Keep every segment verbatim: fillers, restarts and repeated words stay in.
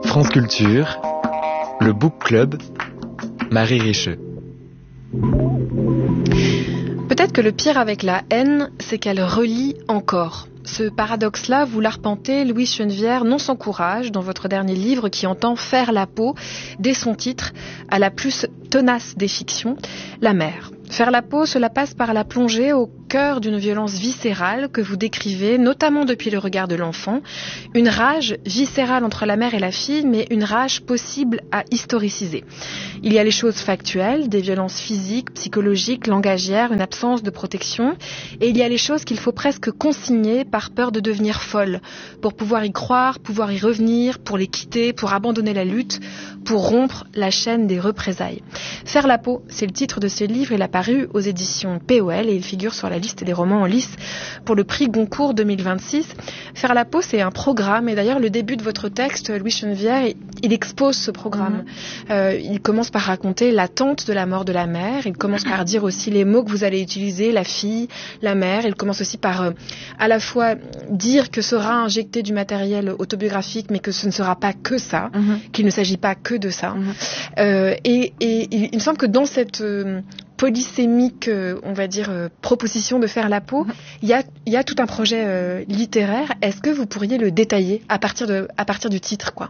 France Culture, le Book Club, Marie Richeux. Peut-être que le pire avec la haine, c'est qu'elle relie encore. Ce paradoxe-là, vous l'arpentez, Louise Chenevière, non sans courage, dans votre dernier livre qui entend faire la peau, dès son titre, à la plus tenace des fictions, la mère. Faire la peau, cela passe par la plongée au cœur d'une violence viscérale que vous décrivez, notamment depuis le regard de l'enfant. Une rage viscérale entre la mère et la fille, mais une rage possible à historiciser. Il y a les choses factuelles, des violences physiques, psychologiques, langagières, une absence de protection. Et il y a les choses qu'il faut presque consigner par peur de devenir folle, pour pouvoir y croire, pouvoir y revenir, pour les quitter, pour abandonner la lutte, pour rompre la chaîne des représailles. Faire la peau, c'est le titre de ce livre. Il a paru aux éditions P O L et il figure sur la liste des romans en lice pour le prix Goncourt deux mille vingt-six. Faire la peau, c'est un programme. Et d'ailleurs, le début de votre texte, Louis Chenevière, il expose ce programme. Mmh. Euh, il commence par raconter l'attente de la mort de la mère. Il commence par dire aussi les mots que vous allez utiliser, la fille, la mère. Il commence aussi par euh, à la fois dire que sera injecté du matériel autobiographique, mais que ce ne sera pas que ça, mmh. qu'il ne s'agit pas que de ça. Mmh. Euh, et, et il, il me semble que dans cette euh, polysémique, euh, on va dire, euh, proposition de faire la peau, il y a, il y a tout un projet euh, littéraire. Est-ce que vous pourriez le détailler à partir, de, à partir du titre, quoi ?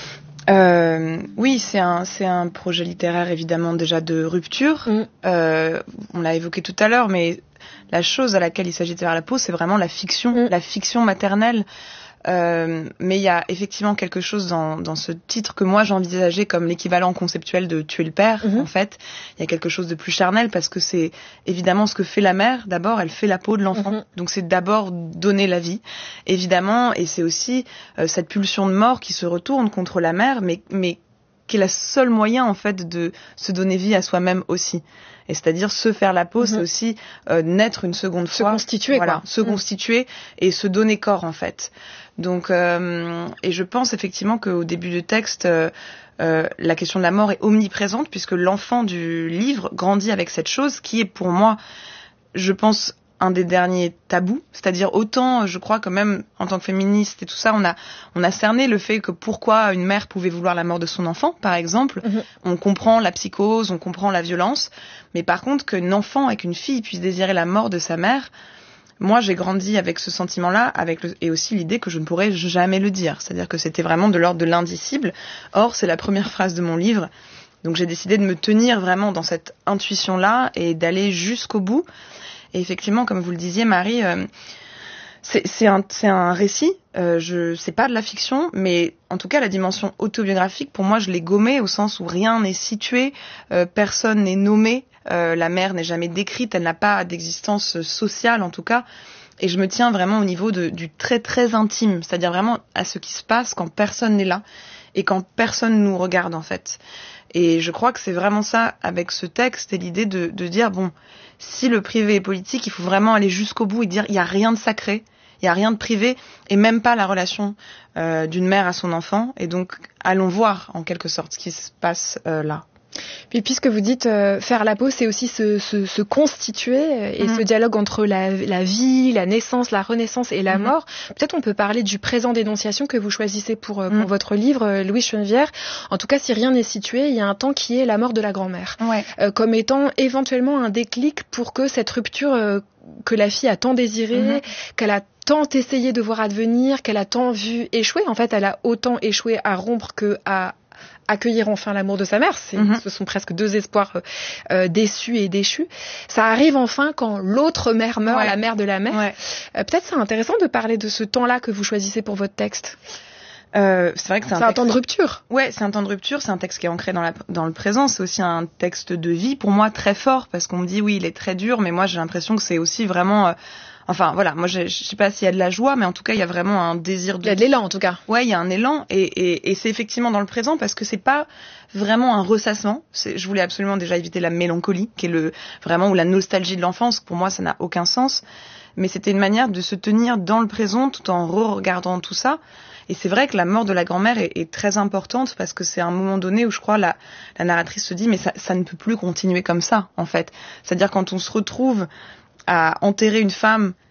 Euh, oui, c'est un, c'est un projet littéraire évidemment déjà de rupture. Mm. Euh, on l'a évoqué tout à l'heure, mais la chose à laquelle il s'agit de faire la peau, c'est vraiment la fiction, mm. la fiction maternelle. Euh, mais il y a effectivement quelque chose dans, dans ce titre que moi j'envisageais comme l'équivalent conceptuel de tuer le père. Mm-hmm. En fait, il y a quelque chose de plus charnel parce que c'est évidemment ce que fait la mère. D'abord, elle fait la peau de l'enfant, mm-hmm. donc c'est d'abord donner la vie, évidemment, et c'est aussi euh, cette pulsion de mort qui se retourne contre la mère, mais mais qui est la seule moyen en fait de se donner vie à soi-même aussi. Et c'est-à-dire se faire la peau, mm-hmm. c'est aussi euh, naître une seconde fois, se constituer, voilà, quoi. se mm. constituer et se donner corps en fait. Donc, euh, et je pense effectivement qu'au début du texte, euh, euh, la question de la mort est omniprésente puisque l'enfant du livre grandit avec cette chose qui est pour moi, je pense, un des derniers tabous. C'est-à-dire autant, je crois que même en tant que féministe et tout ça, on a on a cerné le fait que pourquoi une mère pouvait vouloir la mort de son enfant, par exemple. Mm-hmm. On comprend la psychose, on comprend la violence, mais par contre qu'un enfant et qu'une fille puisse désirer la mort de sa mère. Moi, j'ai grandi avec ce sentiment-là, avec le, et aussi l'idée que je ne pourrais jamais le dire. C'est-à-dire que c'était vraiment de l'ordre de l'indicible. Or, c'est la première phrase de mon livre. Donc, j'ai décidé de me tenir vraiment dans cette intuition-là et d'aller jusqu'au bout. Et effectivement, comme vous le disiez, Marie, euh, c'est, c'est, un, c'est un récit. Euh, je, c'est pas de la fiction, mais en tout cas, la dimension autobiographique, pour moi, je l'ai gommée au sens où rien n'est situé, euh, personne n'est nommé. Euh, la mère n'est jamais décrite, elle n'a pas d'existence sociale en tout cas, et je me tiens vraiment au niveau de, du très très intime, c'est-à-dire vraiment à ce qui se passe quand personne n'est là et quand personne nous regarde en fait. Et je crois que c'est vraiment ça avec ce texte et l'idée de, de dire bon, si le privé est politique, il faut vraiment aller jusqu'au bout et dire il n'y a rien de sacré, il n'y a rien de privé et même pas la relation euh, d'une mère à son enfant, et donc allons voir en quelque sorte ce qui se passe euh, là. Puis puisque vous dites euh, faire la peau, c'est aussi se, se, se constituer euh, et mmh. ce dialogue entre la, la vie, la naissance, la renaissance et la mmh. mort. Peut-être on peut parler du présent d'énonciation que vous choisissez pour, euh, pour mmh. votre livre, euh, Louise Chenevière. En tout cas, si rien n'est situé, il y a un temps qui est la mort de la grand-mère, ouais. euh, comme étant éventuellement un déclic pour que cette rupture euh, que la fille a tant désirée, mmh. qu'elle a tant essayé de voir advenir, qu'elle a tant vu échouer. En fait, elle a autant échoué à rompre que à accueillir enfin l'amour de sa mère, c'est, mmh. ce sont presque deux espoirs euh, déçus et déchus. Ça arrive enfin quand l'autre mère meurt, ouais. la mère de la mère. Ouais. Euh, peut-être c'est intéressant de parler de ce temps-là que vous choisissez pour votre texte. Euh, c'est vrai que c'est, c'est un, un texte... temps de rupture. Ouais, c'est un temps de rupture, c'est un texte qui est ancré dans, la, dans le présent, c'est aussi un texte de vie pour moi très fort, parce qu'on me dit oui, il est très dur, mais moi j'ai l'impression que c'est aussi vraiment... Euh, Enfin, voilà, moi, je, je sais pas s'il y a de la joie, mais en tout cas, il y a vraiment un désir de... Il y a de l'élan, en tout cas. Ouais, il y a un élan, et, et, et c'est effectivement dans le présent, parce que c'est pas vraiment un ressassement. C'est, je voulais absolument déjà éviter la mélancolie, qui est le, vraiment, ou la nostalgie de l'enfance. Pour moi, ça n'a aucun sens. Mais c'était une manière de se tenir dans le présent, tout en re-regardant tout ça. Et c'est vrai que la mort de la grand-mère est, est très importante, parce que c'est un moment donné où je crois la, la narratrice se dit, mais ça, ça ne peut plus continuer comme ça, en fait. C'est-à-dire quand on se retrouve à enterrer une femme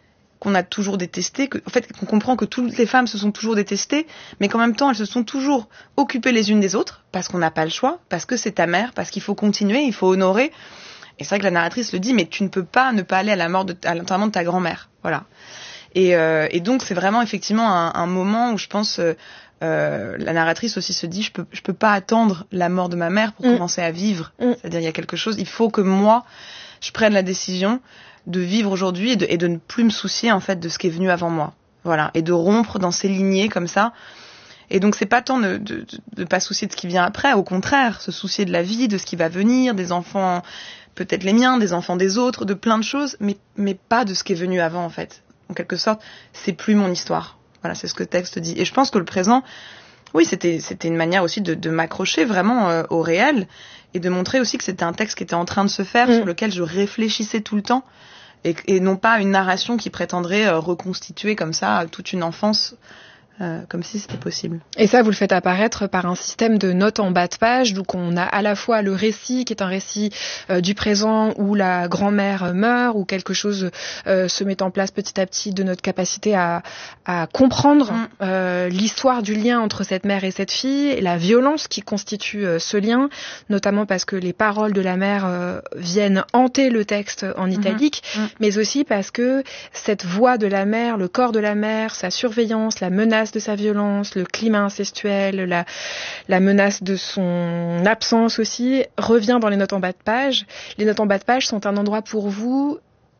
qu'on a toujours détesté, que, en fait, qu'on comprend que toutes les femmes se sont toujours détestées, mais qu'en même temps, elles se sont toujours occupées les unes des autres, parce qu'on n'a pas le choix, parce que c'est ta mère, parce qu'il faut continuer, il faut honorer. Et c'est vrai que la narratrice le dit, mais tu ne peux pas ne pas aller à la mort de, à l'enterrement de ta grand-mère. Voilà. Et, euh, et donc, c'est vraiment effectivement un, un moment où je pense, euh, euh, la narratrice aussi se dit, je peux, je peux pas attendre la mort de ma mère pour mmh. commencer à vivre. Mmh. C'est-à-dire, il y a quelque chose, il faut que moi, je prenne la décision de vivre aujourd'hui et de, et de ne plus me soucier, en fait, de ce qui est venu avant moi. Voilà. Et de rompre dans ces lignées comme ça. Et donc, c'est pas tant de, de, de, de pas soucier de ce qui vient après, au contraire, se soucier de la vie, de ce qui va venir, des enfants, peut-être les miens, des enfants des autres, de plein de choses, mais, mais pas de ce qui est venu avant, en fait. En quelque sorte, c'est plus mon histoire. Voilà, c'est ce que le texte dit. Et je pense que le présent, oui, c'était, c'était une manière aussi de, de m'accrocher vraiment euh, au réel et de montrer aussi que c'était un texte qui était en train de se faire, mmh. sur lequel je réfléchissais tout le temps et, et non pas une narration qui prétendrait euh, reconstituer comme ça toute une enfance. Euh, comme si c'était possible. Et ça, vous le faites apparaître par un système de notes en bas de page, donc on a à la fois le récit, qui est un récit euh, du présent où la grand-mère meurt, où quelque chose euh, se met en place petit à petit de notre capacité à, à comprendre mmh. euh, l'histoire du lien entre cette mère et cette fille, et la violence qui constitue euh, ce lien, notamment parce que les paroles de la mère euh, viennent hanter le texte en italique, mmh. Mmh. mais aussi parce que cette voix de la mère, le corps de la mère, sa surveillance, la menace de sa violence, le climat incestuel, la, la menace de son absence aussi, revient dans les notes en bas de page. Les notes en bas de page sont un endroit pour vous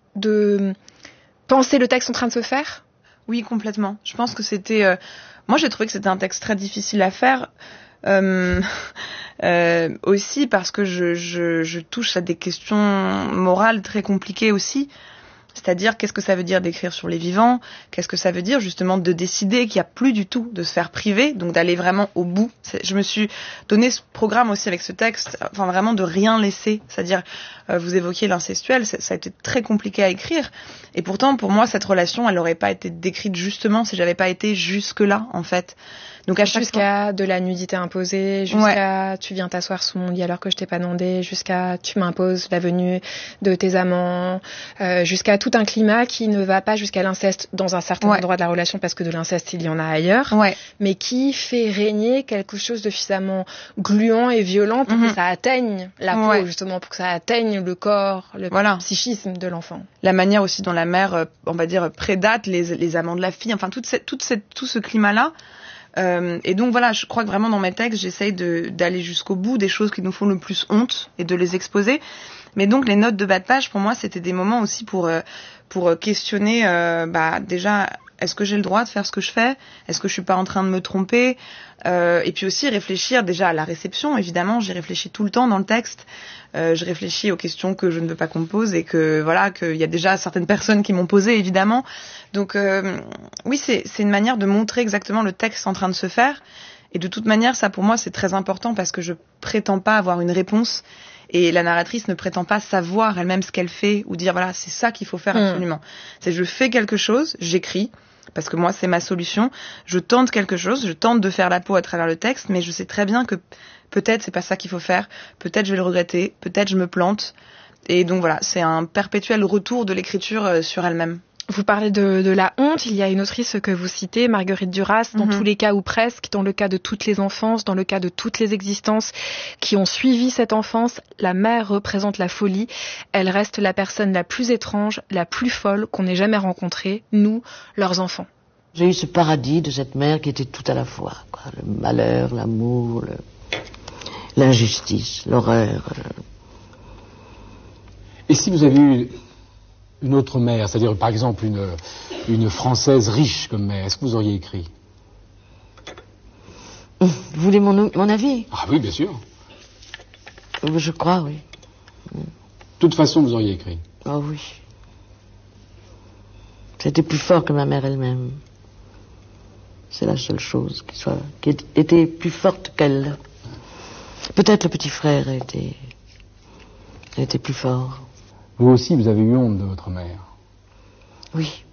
de penser le texte en train de se faire ? Oui, complètement. Je pense que c'était... Euh... Moi, j'ai trouvé que c'était un texte très difficile à faire. Euh, euh, aussi parce que je, je, je touche à des questions morales très compliquées aussi. C'est-à-dire, qu'est-ce que ça veut dire d'écrire sur les vivants ? Qu'est-ce que ça veut dire, justement, de décider qu'il n'y a plus du tout de se faire priver, donc d'aller vraiment au bout. C'est, je me suis donné ce programme aussi avec ce texte, enfin vraiment de rien laisser. C'est-à-dire, euh, vous évoquiez l'incestuel, ça, ça a été très compliqué à écrire. Et pourtant, pour moi, cette relation, elle n'aurait pas été décrite justement si j'avais pas été jusque-là, en fait. Donc à chaque jusqu'à fois... de la nudité imposée, jusqu'à ouais. tu viens t'asseoir sous mon lit alors que je t'ai pas demandé, jusqu'à tu m'imposes la venue de tes amants, euh, jusqu'à tout un climat qui ne va pas jusqu'à l'inceste dans un certain ouais. endroit de la relation parce que de l'inceste il y en a ailleurs, ouais. mais qui fait régner quelque chose de suffisamment gluant et violent pour mm-hmm. que ça atteigne la peau, ouais. justement pour que ça atteigne le corps, le voilà. psychisme de l'enfant. La manière aussi dont la mère, on va dire, prédate les, les amants de la fille, enfin toute cette, toute cette, tout ce climat-là. Euh, et donc voilà, je crois que vraiment dans mes textes, j'essaye de, d'aller jusqu'au bout des choses qui nous font le plus honte et de les exposer. Mais donc les notes de bas de page, pour moi, c'était des moments aussi pour euh, pour questionner, euh, bah déjà, est-ce que j'ai le droit de faire ce que je fais ? Est-ce que je suis pas en train de me tromper ? euh, Et puis aussi réfléchir déjà à la réception. Évidemment, j'y réfléchis tout le temps dans le texte. Euh, je réfléchis aux questions que je ne veux pas qu'on me pose et que voilà, qu'il y a déjà certaines personnes qui m'ont posé, évidemment. Donc euh, oui, c'est c'est une manière de montrer exactement le texte en train de se faire. Et de toute manière, ça pour moi c'est très important parce que je prétends pas avoir une réponse. Et la narratrice ne prétend pas savoir elle-même ce qu'elle fait ou dire voilà, c'est ça qu'il faut faire absolument. Mmh. C'est je fais quelque chose, j'écris, parce que moi c'est ma solution, je tente quelque chose, je tente de faire la peau à travers le texte, mais je sais très bien que peut-être c'est pas ça qu'il faut faire, peut-être je vais le regretter, peut-être je me plante. Et donc voilà, c'est un perpétuel retour de l'écriture sur elle-même. Vous parlez de, de la honte, il y a une autrice que vous citez, Marguerite Duras, dans mm-hmm. tous les cas ou presque, dans le cas de toutes les enfances, dans le cas de toutes les existences qui ont suivi cette enfance, la mère représente la folie, elle reste la personne la plus étrange, la plus folle qu'on ait jamais rencontrée, nous, leurs enfants. J'ai eu ce paradis de cette mère qui était tout à la fois, quoi. Le malheur, l'amour, le... l'injustice, l'horreur. Et si vous avez eu une autre mère, c'est-à-dire par exemple une, une Française riche comme mère, est-ce que vous auriez écrit ? Vous voulez mon, mon avis ? Ah oui, bien sûr. Je crois, oui. De toute façon, vous auriez écrit ? Ah oui. C'était plus fort que ma mère elle-même. C'est la seule chose qui soit, qui était plus forte qu'elle. Peut-être le petit frère a été, a été plus fort. Vous aussi, vous avez eu honte de votre mère. Oui.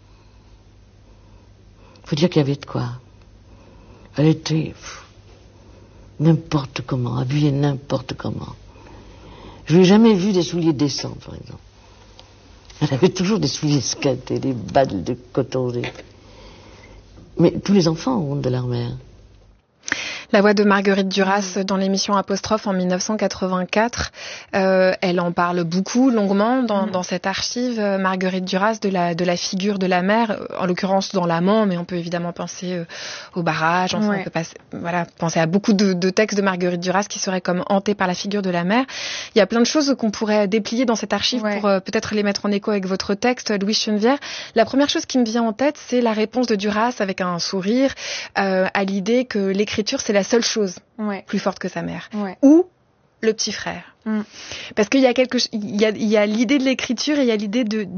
Faut dire qu'il y avait de quoi. Elle était pff, n'importe comment, habillée n'importe comment. Je n'ai jamais vu des souliers décents, par exemple. Elle avait toujours des souliers skatés, des balles de coton. Des... Mais tous les enfants ont honte de leur mère. La voix de Marguerite Duras dans l'émission Apostrophe en dix-neuf cent quatre-vingt-quatre. Euh, elle en parle beaucoup, longuement, dans, mmh. dans cette archive, euh, Marguerite Duras, de la, de la figure de la mère, en l'occurrence dans l'amant, mais on peut évidemment penser euh, au barrage, enfin, ouais. on peut passer, voilà, penser à beaucoup de, de textes de Marguerite Duras qui seraient comme hantés par la figure de la mère. Il y a plein de choses qu'on pourrait déplier dans cette archive ouais. pour euh, peut-être les mettre en écho avec votre texte, Louise Chenevière. La première chose qui me vient en tête, c'est la réponse de Duras avec un sourire euh, à l'idée que l'écriture, c'est la seule chose ouais. plus forte que sa mère. Ouais. Ou le petit frère. Mm. Parce qu'il y a quelque, il y a, il y a l'idée de l'écriture et il y a l'idée de